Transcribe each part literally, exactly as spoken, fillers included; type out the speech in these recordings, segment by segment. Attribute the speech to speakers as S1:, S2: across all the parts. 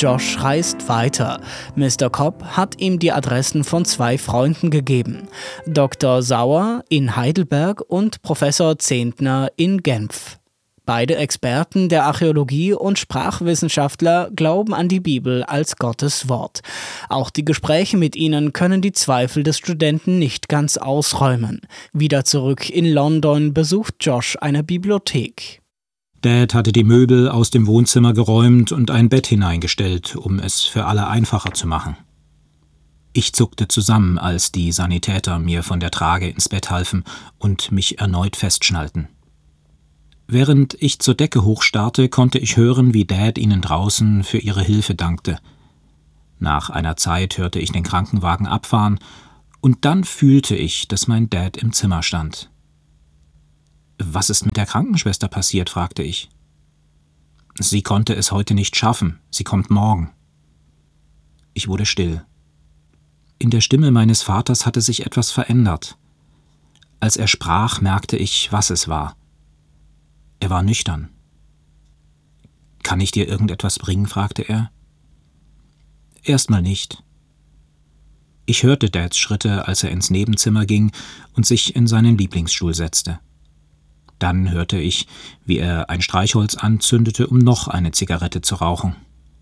S1: Josh reist weiter. Mister Cobb hat ihm die Adressen von zwei Freunden gegeben. Doktor Sauer in Heidelberg und Professor Zehntner in Genf. Beide Experten der Archäologie und Sprachwissenschaftler glauben an die Bibel als Gottes Wort. Auch die Gespräche mit ihnen können die Zweifel des Studenten nicht ganz ausräumen. Wieder zurück in London besucht Josh eine Bibliothek.
S2: Dad hatte die Möbel aus dem Wohnzimmer geräumt und ein Bett hineingestellt, um es für alle einfacher zu machen. Ich zuckte zusammen, als die Sanitäter mir von der Trage ins Bett halfen und mich erneut festschnallten. Während ich zur Decke hochstarrte, konnte ich hören, wie Dad ihnen draußen für ihre Hilfe dankte. Nach einer Zeit hörte ich den Krankenwagen abfahren, und dann fühlte ich, dass mein Dad im Zimmer stand. »Was ist mit der Krankenschwester passiert?« fragte ich. »Sie konnte es heute nicht schaffen. Sie kommt morgen.« Ich wurde still. In der Stimme meines Vaters hatte sich etwas verändert. Als er sprach, merkte ich, was es war. Er war nüchtern. »Kann ich dir irgendetwas bringen?« fragte er. »Erstmal nicht.« Ich hörte Dads Schritte, als er ins Nebenzimmer ging und sich in seinen Lieblingsstuhl setzte. Dann hörte ich, wie er ein Streichholz anzündete, um noch eine Zigarette zu rauchen.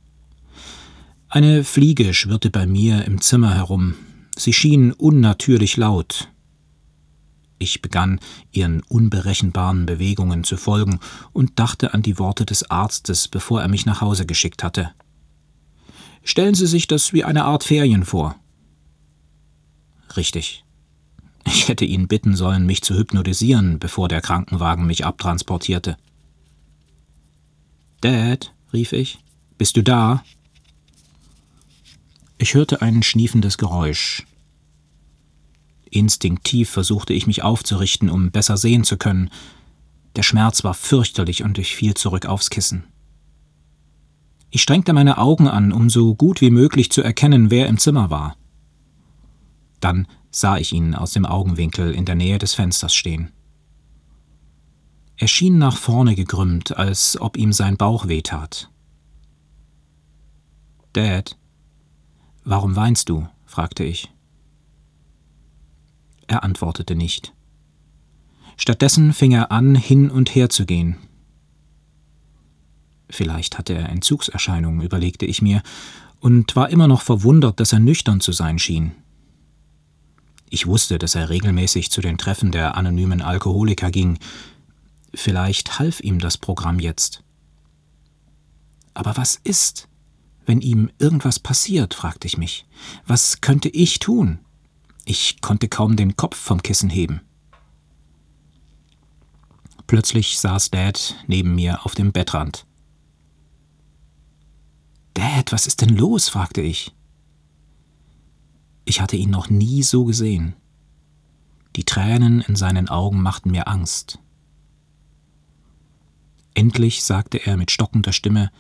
S2: Eine Fliege schwirrte bei mir im Zimmer herum. Sie schien unnatürlich laut. Ich begann, ihren unberechenbaren Bewegungen zu folgen und dachte an die Worte des Arztes, bevor er mich nach Hause geschickt hatte. »Stellen Sie sich das wie eine Art Ferien vor.« Richtig. Ich hätte ihn bitten sollen, mich zu hypnotisieren, bevor der Krankenwagen mich abtransportierte. »Dad«, rief ich, »bist du da?« Ich hörte ein schniefendes Geräusch. Instinktiv versuchte ich mich aufzurichten, um besser sehen zu können. Der Schmerz war fürchterlich und ich fiel zurück aufs Kissen. Ich strengte meine Augen an, um so gut wie möglich zu erkennen, wer im Zimmer war. Dann sah ich ihn aus dem Augenwinkel in der Nähe des Fensters stehen. Er schien nach vorne gekrümmt, als ob ihm sein Bauch wehtat. »Dad, warum weinst du?« fragte ich. Er antwortete nicht. Stattdessen fing er an, hin und her zu gehen. Vielleicht hatte er Entzugserscheinungen, überlegte ich mir, und war immer noch verwundert, dass er nüchtern zu sein schien. Ich wusste, dass er regelmäßig zu den Treffen der anonymen Alkoholiker ging. Vielleicht half ihm das Programm jetzt. Aber was ist, wenn ihm irgendwas passiert, fragte ich mich. Was könnte ich tun? Ich konnte kaum den Kopf vom Kissen heben. Plötzlich saß Dad neben mir auf dem Bettrand. »Dad, was ist denn los?« fragte ich. Ich hatte ihn noch nie so gesehen. Die Tränen in seinen Augen machten mir Angst. Endlich sagte er mit stockender Stimme,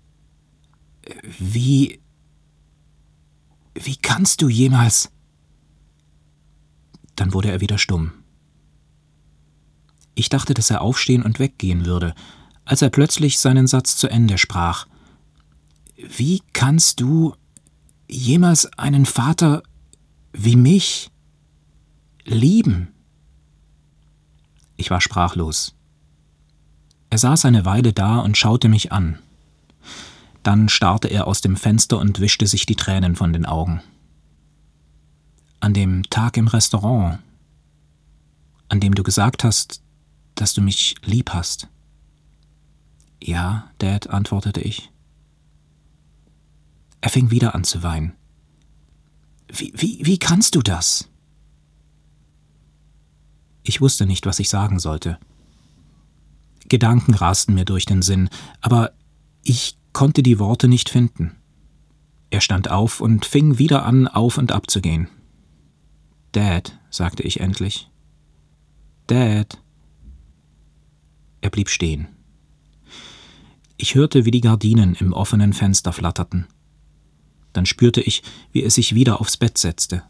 S2: »Wie... wie kannst du jemals...« Dann wurde er wieder stumm. Ich dachte, dass er aufstehen und weggehen würde, als er plötzlich seinen Satz zu Ende sprach. »Wie kannst du jemals einen Vater wie mich lieben?« Ich war sprachlos. Er saß eine Weile da und schaute mich an. Dann starrte er aus dem Fenster und wischte sich die Tränen von den Augen. »An dem Tag im Restaurant, an dem du gesagt hast, dass du mich lieb hast.« »Ja, Dad«, antwortete ich. Er fing wieder an zu weinen. Wie, wie, wie kannst du das?« Ich wusste nicht, was ich sagen sollte. Gedanken rasten mir durch den Sinn, aber ich konnte die Worte nicht finden. Er stand auf und fing wieder an, auf und ab zu gehen. »Dad«, sagte ich endlich. »Dad.« Er blieb stehen. Ich hörte, wie die Gardinen im offenen Fenster flatterten. Dann spürte ich, wie er sich wieder aufs Bett setzte.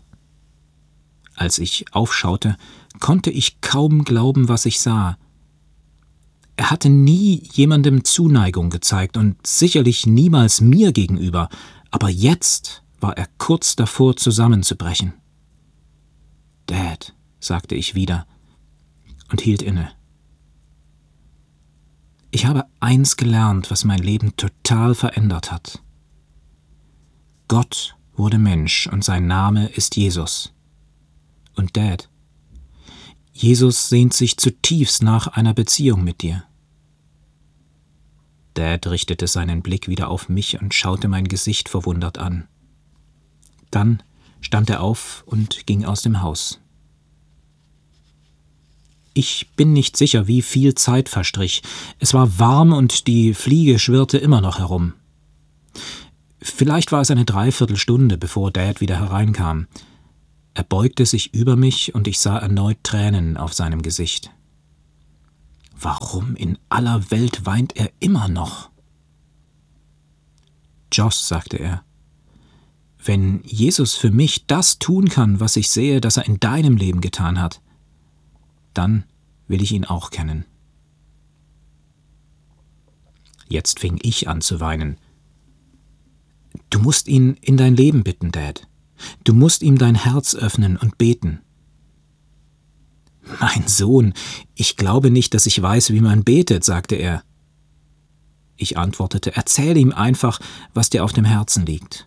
S2: Als ich aufschaute, konnte ich kaum glauben, was ich sah. Er hatte nie jemandem Zuneigung gezeigt und sicherlich niemals mir gegenüber, aber jetzt war er kurz davor, zusammenzubrechen. »Dad«, sagte ich wieder und hielt inne. Ich habe eins gelernt, was mein Leben total verändert hat. Gott wurde Mensch und sein Name ist Jesus. Und Dad, Jesus sehnt sich zutiefst nach einer Beziehung mit dir. Dad richtete seinen Blick wieder auf mich und schaute mein Gesicht verwundert an. Dann stand er auf und ging aus dem Haus. Ich bin nicht sicher, wie viel Zeit verstrich. Es war warm und die Fliege schwirrte immer noch herum. Vielleicht war es eine Dreiviertelstunde, bevor Dad wieder hereinkam. Er beugte sich über mich und ich sah erneut Tränen auf seinem Gesicht. Warum in aller Welt weint er immer noch? »Josh«, sagte er, »wenn Jesus für mich das tun kann, was ich sehe, dass er in deinem Leben getan hat, dann will ich ihn auch kennen.« Jetzt fing ich an zu weinen. »Du musst ihn in dein Leben bitten, Dad. Du musst ihm dein Herz öffnen und beten.« »Mein Sohn, ich glaube nicht, dass ich weiß, wie man betet«, sagte er. Ich antwortete, erzähle ihm einfach, was dir auf dem Herzen liegt.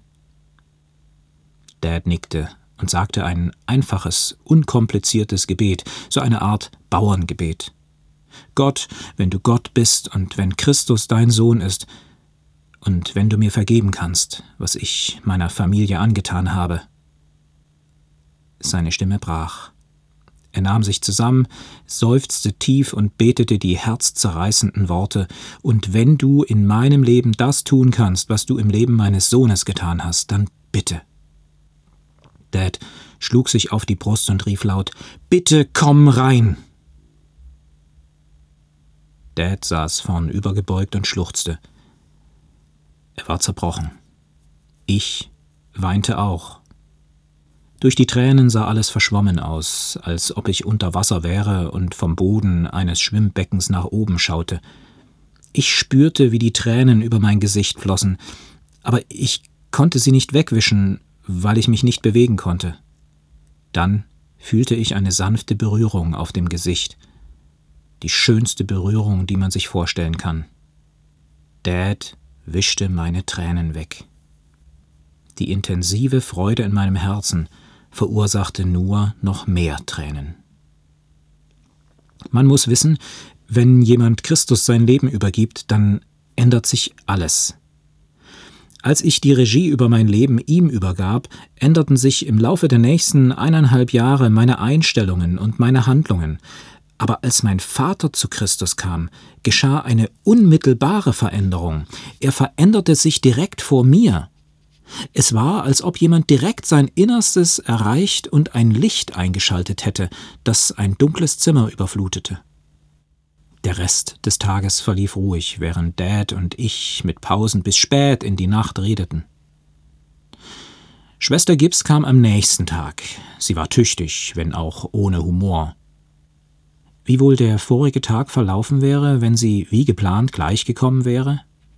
S2: Dad nickte und sagte ein einfaches, unkompliziertes Gebet, so eine Art Bauerngebet. »Gott, wenn du Gott bist und wenn Christus dein Sohn ist und wenn du mir vergeben kannst, was ich meiner Familie angetan habe.« Seine Stimme brach. Er nahm sich zusammen, seufzte tief und betete die herzzerreißenden Worte: »Und wenn du in meinem Leben das tun kannst, was du im Leben meines Sohnes getan hast, dann bitte.« Dad schlug sich auf die Brust und rief laut: »Bitte komm rein!« Dad saß vornübergebeugt und schluchzte. Er war zerbrochen. Ich weinte auch. Durch die Tränen sah alles verschwommen aus, als ob ich unter Wasser wäre und vom Boden eines Schwimmbeckens nach oben schaute. Ich spürte, wie die Tränen über mein Gesicht flossen, aber ich konnte sie nicht wegwischen, weil ich mich nicht bewegen konnte. Dann fühlte ich eine sanfte Berührung auf dem Gesicht, die schönste Berührung, die man sich vorstellen kann. Dad wischte meine Tränen weg. Die intensive Freude in meinem Herzen verursachte nur noch mehr Tränen. Man muss wissen, wenn jemand Christus sein Leben übergibt, dann ändert sich alles. Als ich die Regie über mein Leben ihm übergab, änderten sich im Laufe der nächsten eineinhalb Jahre meine Einstellungen und meine Handlungen. Aber als mein Vater zu Christus kam, geschah eine unmittelbare Veränderung. Er veränderte sich direkt vor mir. Es war, als ob jemand direkt sein Innerstes erreicht und ein Licht eingeschaltet hätte, das ein dunkles Zimmer überflutete. Der Rest des Tages verlief ruhig, während Dad und ich mit Pausen bis spät in die Nacht redeten. Schwester Gibbs kam am nächsten Tag. Sie war tüchtig, wenn auch ohne Humor. Wie wohl der vorige Tag verlaufen wäre, wenn sie wie geplant gleich gekommen wäre?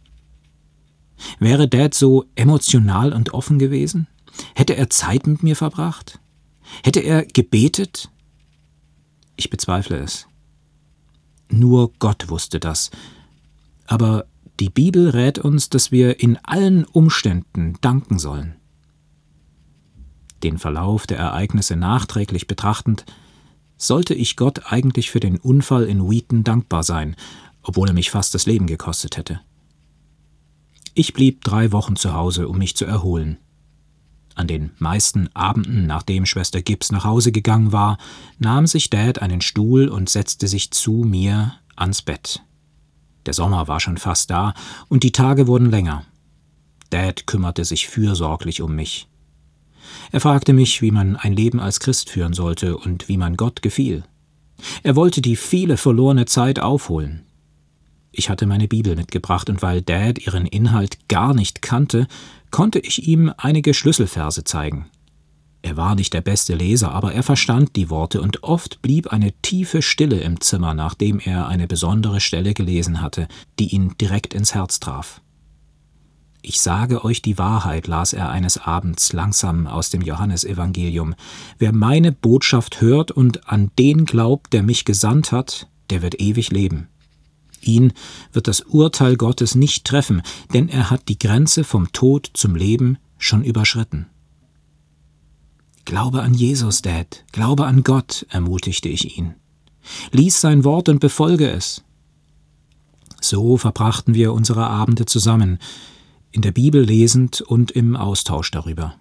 S2: Wäre Dad so emotional und offen gewesen? Hätte er Zeit mit mir verbracht? Hätte er gebetet? Ich bezweifle es. Nur Gott wusste das. Aber die Bibel rät uns, dass wir in allen Umständen danken sollen. Den Verlauf der Ereignisse nachträglich betrachtend, sollte ich Gott eigentlich für den Unfall in Wheaton dankbar sein, obwohl er mich fast das Leben gekostet hätte. Ich blieb drei Wochen zu Hause, um mich zu erholen. An den meisten Abenden, nachdem Schwester Gibbs nach Hause gegangen war, nahm sich Dad einen Stuhl und setzte sich zu mir ans Bett. Der Sommer war schon fast da und die Tage wurden länger. Dad kümmerte sich fürsorglich um mich. Er fragte mich, wie man ein Leben als Christ führen sollte und wie man Gott gefiel. Er wollte die viele verlorene Zeit aufholen. Ich hatte meine Bibel mitgebracht, und weil Dad ihren Inhalt gar nicht kannte, konnte ich ihm einige Schlüsselverse zeigen. Er war nicht der beste Leser, aber er verstand die Worte, und oft blieb eine tiefe Stille im Zimmer, nachdem er eine besondere Stelle gelesen hatte, die ihn direkt ins Herz traf. »Ich sage euch die Wahrheit«, las er eines Abends langsam aus dem Johannesevangelium. »Wer meine Botschaft hört und an den glaubt, der mich gesandt hat, der wird ewig leben. Ihn wird das Urteil Gottes nicht treffen, denn er hat die Grenze vom Tod zum Leben schon überschritten.« »Glaube an Jesus, Dad, glaube an Gott«, ermutigte ich ihn. »Lies sein Wort und befolge es.« So verbrachten wir unsere Abende zusammen, in der Bibel lesend und im Austausch darüber.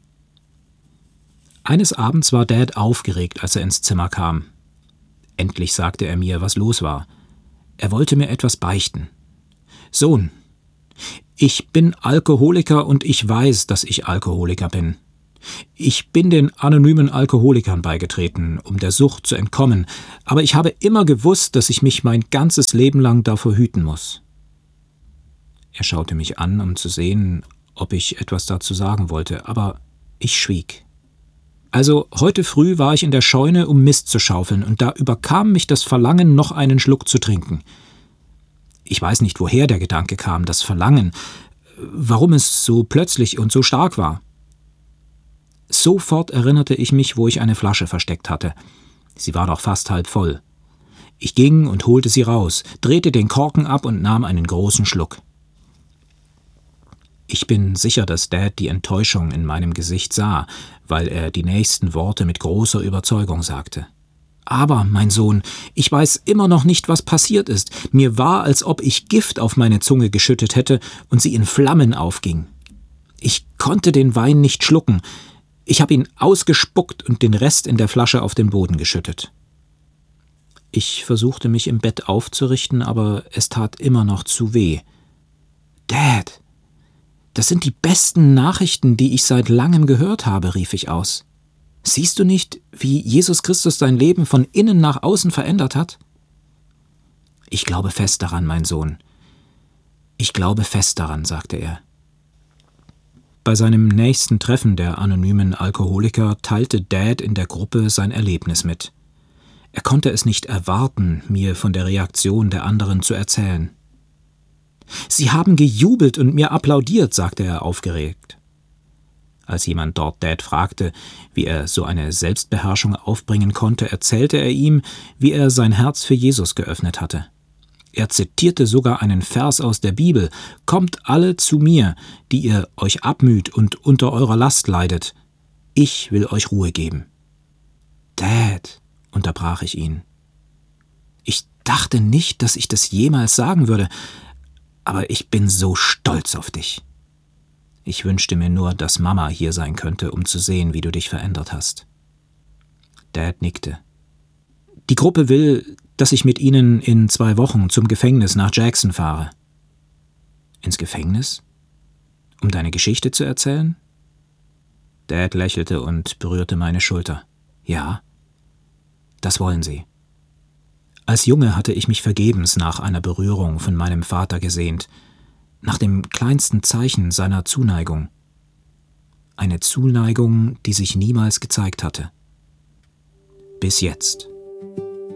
S2: Eines Abends war Dad aufgeregt, als er ins Zimmer kam. Endlich sagte er mir, was los war. Er wollte mir etwas beichten. »Sohn, ich bin Alkoholiker und ich weiß, dass ich Alkoholiker bin. Ich bin den anonymen Alkoholikern beigetreten, um der Sucht zu entkommen, aber ich habe immer gewusst, dass ich mich mein ganzes Leben lang davor hüten muss.« Er schaute mich an, um zu sehen, ob ich etwas dazu sagen wollte, aber ich schwieg. »Also, heute früh war ich in der Scheune, um Mist zu schaufeln, und da überkam mich das Verlangen, noch einen Schluck zu trinken. Ich weiß nicht, woher der Gedanke kam, das Verlangen, warum es so plötzlich und so stark war. Sofort erinnerte ich mich, wo ich eine Flasche versteckt hatte. Sie war noch fast halb voll. Ich ging und holte sie raus, drehte den Korken ab und nahm einen großen Schluck. Ich bin sicher, dass Dad die Enttäuschung in meinem Gesicht sah, weil er die nächsten Worte mit großer Überzeugung sagte. »Aber, mein Sohn, ich weiß immer noch nicht, was passiert ist. Mir war, als ob ich Gift auf meine Zunge geschüttet hätte und sie in Flammen aufging. Ich konnte den Wein nicht schlucken. Ich habe ihn ausgespuckt und den Rest in der Flasche auf den Boden geschüttet.« Ich versuchte mich im Bett aufzurichten, aber es tat immer noch zu weh. »Dad, das sind die besten Nachrichten, die ich seit langem gehört habe«, rief ich aus. »Siehst du nicht, wie Jesus Christus dein Leben von innen nach außen verändert hat?« »Ich glaube fest daran, mein Sohn. Ich glaube fest daran«, sagte er. Bei seinem nächsten Treffen der anonymen Alkoholiker teilte Dad in der Gruppe sein Erlebnis mit. Er konnte es nicht erwarten, mir von der Reaktion der anderen zu erzählen. »Sie haben gejubelt und mir applaudiert«, sagte er aufgeregt. Als jemand dort Dad fragte, wie er so eine Selbstbeherrschung aufbringen konnte, erzählte er ihm, wie er sein Herz für Jesus geöffnet hatte. Er zitierte sogar einen Vers aus der Bibel: »Kommt alle zu mir, die ihr euch abmüht und unter eurer Last leidet. Ich will euch Ruhe geben.« »Dad«, unterbrach ich ihn. »Ich dachte nicht, dass ich das jemals sagen würde, aber ich bin so stolz auf dich. Ich wünschte mir nur, dass Mama hier sein könnte, um zu sehen, wie du dich verändert hast.« Dad nickte. »Die Gruppe will, dass ich mit ihnen in zwei Wochen zum Gefängnis nach Jackson fahre.« »Ins Gefängnis? Um deine Geschichte zu erzählen?« Dad lächelte und berührte meine Schulter. »Ja, das wollen sie.« Als Junge hatte ich mich vergebens nach einer Berührung von meinem Vater gesehnt, nach dem kleinsten Zeichen seiner Zuneigung. Eine Zuneigung, die sich niemals gezeigt hatte. Bis jetzt.